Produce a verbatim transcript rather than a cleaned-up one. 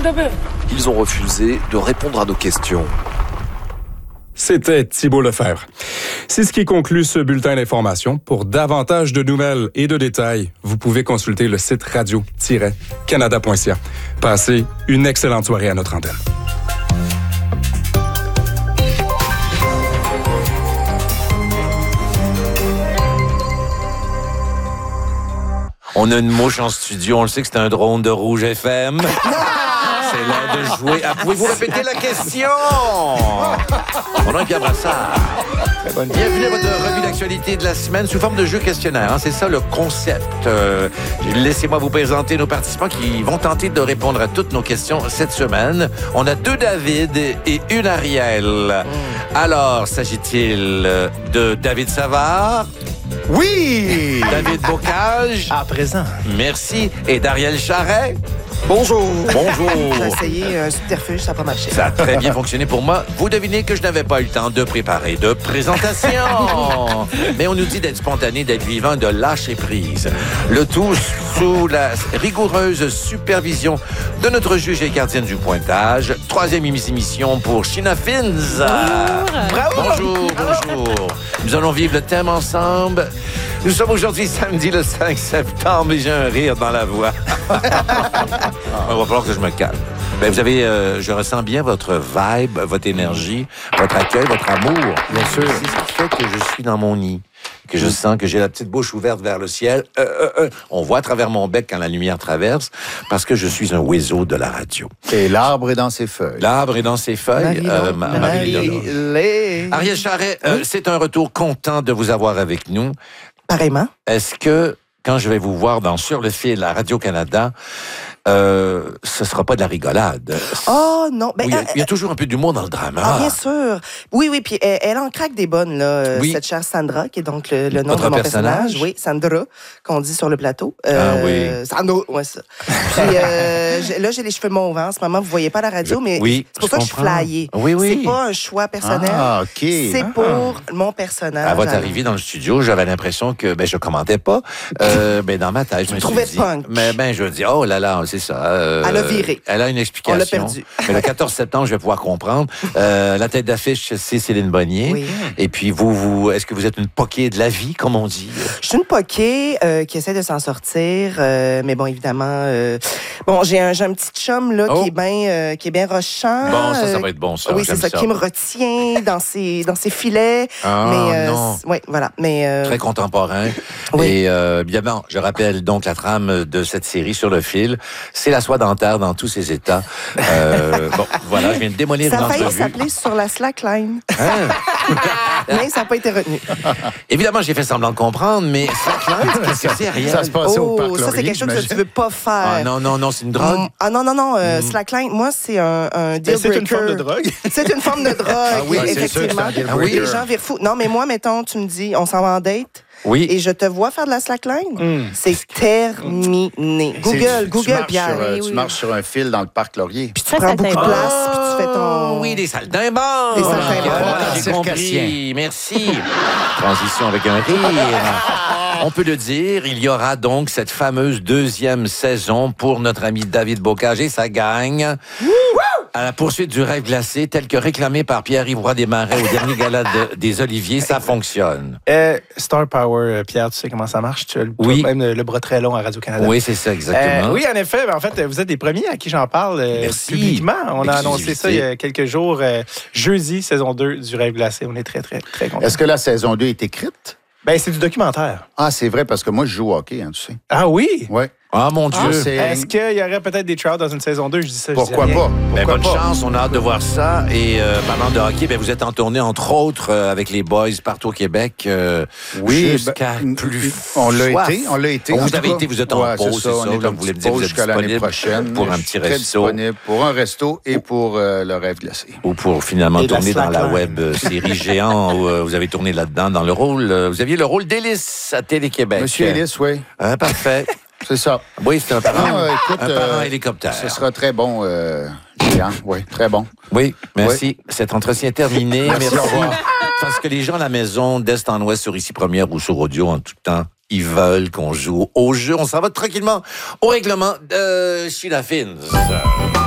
Ils ont refusé de répondre à nos questions. C'était Thibault Lefebvre. C'est ce qui conclut ce bulletin d'information. Pour davantage de nouvelles et de détails, vous pouvez consulter le site radio tiret canada point c a. Passez une excellente soirée à notre antenne. On a une mouche en studio, on le sait que c'est un drone de Rouge F M. C'est l'heure de jouer. Ah, pouvez-vous répéter la question? On a un Pierre Brassard. Bienvenue à votre revue d'actualité de la semaine sous forme de jeu questionnaire. Hein? C'est ça le concept. Euh, laissez-moi vous présenter nos participants qui vont tenter de répondre à toutes nos questions cette semaine. On a deux David et une Ariel. Alors, s'agit-il de David Savard? Oui! David Bocage? À présent. Merci. Et d'Ariel Charret? Bonjour. Bonjour. J'ai essayé un subterfuge, ça n'a pas marché. Ça a très bien fonctionné pour moi. Vous devinez que je n'avais pas eu le temps de préparer de présentation. Mais on nous dit d'être spontané, d'être vivant, de lâcher prise. Le tout sous la rigoureuse supervision de notre juge et gardienne du pointage. Troisième émission pour Sheena Fins. Bravo. Bonjour, bonjour. Nous allons vivre le thème ensemble. Nous sommes aujourd'hui samedi le cinq septembre et j'ai un rire dans la voix. Il va falloir que je me calme. Ben, vous avez, euh, je ressens bien votre vibe, votre énergie, votre accueil, votre amour. Bien sûr. C'est ce qui fait que je suis dans mon nid, que je sens que j'ai la petite bouche ouverte vers le ciel. Euh, euh, euh. On voit à travers mon bec quand la lumière traverse, parce que je suis un oiseau de la radio. Et l'arbre est dans ses feuilles. L'arbre est dans ses feuilles. Marie, euh, Marie, Marie Ariel Charret, euh, c'est un retour content de vous avoir avec nous. Pareillement. Est-ce que, quand je vais vous voir dans Sur le fil à Radio-Canada, euh, ce sera pas de la rigolade? Oh non. Ben, Oui, il, y a, euh, il y a toujours un peu d'humour dans le drama. Ah, bien sûr. Oui, oui, puis elle, elle en craque des bonnes, là, Oui. cette chère Sandra, qui est donc le, le nom Votre de mon personnage? personnage. Oui, Sandra, qu'on dit sur le plateau. Ah oui. Sandra, ouais, ça. Puis euh, j'ai- là, j'ai les cheveux mauves hein, en ce moment. Vous voyez pas la radio, mais oui, c'est pour je ça que je suis comprends. flyée. Oui, oui. C'est pas un choix personnel. Ah, OK. C'est Ah. pour mon personnage. À votre arrivée dans le studio, j'avais l'impression que ben je commentais pas. Euh, ben dans ma tête, je me suis trouvais dit, punk. mais ben je dis oh là là, c'est ça. euh, Elle a viré. Elle a une explication. On l'a perdu. Mais le quatorze septembre, je vais pouvoir comprendre. Euh, la tête d'affiche, c'est Céline Bonnier. Oui. Et puis vous, vous, est-ce que vous êtes une poquée de la vie, comme on dit? Je suis une poquée euh, qui essaie de s'en sortir, euh, mais bon, évidemment, euh, bon, j'ai un, j'ai un petit chum là Oh. qui est bien, euh, qui est bien rochant. Bon, ça, ça euh, va être bon, ça. Oui, c'est J'aime ça, ça. qui me retient dans ses, dans ses filets. Ah, mais euh, non. oui, voilà, mais euh, Très contemporain. Oui. Et euh, bien, bon, je rappelle donc la trame de cette série Sur le fil. C'est la soie dentaire dans tous ses états. Euh, bon, voilà, je viens de démolir ça une a failli entrevue. s'appeler Sur la slackline, Hein? mais ça n'a pas été retenu. Évidemment, j'ai fait semblant de comprendre, mais slackline, qu'est-ce que c'est, Ariel? Ça se passait au parc Oh, ça c'est Laurier, quelque chose que j'imagine. tu veux pas faire. Ah non, non, non, c'est une drogue. Mm. Ah non, non, non, euh, slackline, moi, c'est un, un deal Ben, c'est breaker. une forme de drogue. C'est une forme de drogue, Ah oui, c'est sûr que effectivement. c'est un deal Ah oui. Les breaker. gens virent fous. Non, mais moi, mettons, tu me dis, on s'en va en date Oui. et je te vois faire de la slackline. C'est terminé. Google, C'est- tu- tu Google, marches Pierre. sur, euh, Oui, Tu oui. marches sur un fil dans le parc Laurier. Puis tu prends beaucoup de place, puis tu fais ton... Oh, oui, des saltimbanques. Des saltimbanques. Voilà, j'ai Circassien. compris. Merci. Transition avec un rire. On peut le dire, il y aura donc cette fameuse deuxième saison pour notre ami David Bocage et sa gang. À la poursuite du rêve glacé, tel que réclamé par Pierre-Yves Roy Desmarais au dernier gala de- des Oliviers, ça fonctionne. Euh, Star Power, euh, Pierre, tu sais comment ça marche? Tu as le, Oui. même le, le bras très long à Radio-Canada. Oui, c'est ça, exactement. Euh, oui, en effet. Ben, en fait, vous êtes les premiers à qui j'en parle euh, Merci. publiquement. On a annoncé Exclusivité. ça il y a quelques jours. euh, jeudi, saison deux du Rêve glacé. On est très, très, très contents. Est-ce que la saison deux est écrite? Ben, c'est du documentaire. Ah, c'est vrai, parce que moi, je joue au hockey, hein, tu sais. Ah oui? Ouais. Ah, mon Dieu. Ah, c'est- Est-ce qu'il y aurait peut-être des tryouts dans une saison deux? Je dis ça, je dis Pourquoi rien. pas? Ben, Pourquoi bonne pas? chance, on a hâte de voir ça. Et euh, parlant de hockey, ben, vous êtes en tournée, entre autres, euh, avec les boys partout au Québec. euh, Oui, jusqu'à ben, plus on l'a soif. été, on l'a été. Vous en tout avez cas. été, vous êtes en Ouais, pause, c'est ça. on est là, en vous voulez me petite dire, vous pause êtes jusqu'à l'année disponible prochaine. pour un Je petit suis très resto. disponible pour un resto et pour euh, le rêve glacé. Ou pour finalement Et de la tourner dans la slackline. web euh, série géant où euh, vous avez tourné là-dedans dans le rôle. euh, vous aviez le rôle d'Hélice à Télé-Québec. Monsieur Ellis, oui, Hein, parfait. c'est ça. Oui, c'est un parent, Ah, euh, écoute, un parent euh, hélicoptère. Ce sera très bon, euh, géant, oui, très bon. Oui, merci. Cet entretien est terminé. Merci, Merci. au revoir. Parce que les gens à la maison, d'Est en Ouest, sur Ici Première ou sur Audio en tout temps, ils veulent qu'on joue au jeu. On s'en va tranquillement au règlement de Sheena Fins.